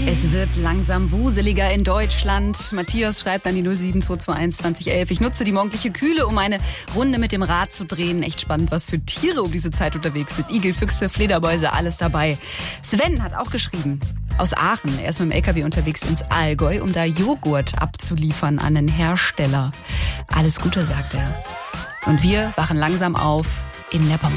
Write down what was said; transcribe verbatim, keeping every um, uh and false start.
Es wird langsam wuseliger in Deutschland. Matthias schreibt an die null sieben zwei zwei eins zwanzig elf. Ich nutze die morgendliche Kühle, um eine Runde mit dem Rad zu drehen. Echt spannend, was für Tiere um diese Zeit unterwegs sind. Igel, Füchse, Fledermäuse, alles dabei. Sven hat auch geschrieben. Aus Aachen. Er ist mit dem L K W unterwegs ins Allgäu, um da Joghurt abzuliefern an einen Hersteller. Alles Gute, sagt er. Und wir wachen langsam auf in der Pommes.